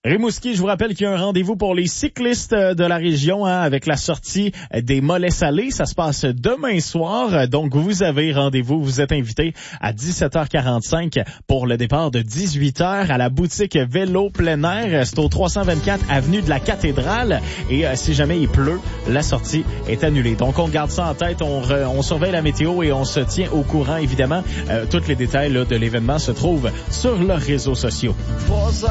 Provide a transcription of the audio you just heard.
Rimouski, je vous rappelle qu'il y a un rendez-vous pour les cyclistes de la région avec la sortie des Mollets Salés. Ça se passe demain soir. Donc, vous avez rendez-vous. Vous êtes invité à 17h45 pour le départ de 18h à la boutique Vélo plein air. C'est au 324 avenue de la Cathédrale. Et si jamais il pleut, la sortie est annulée. Donc, on garde ça en tête. On surveille la météo et on se tient au courant, évidemment. Tous les détails de l'événement se trouvent sur leurs réseaux sociaux.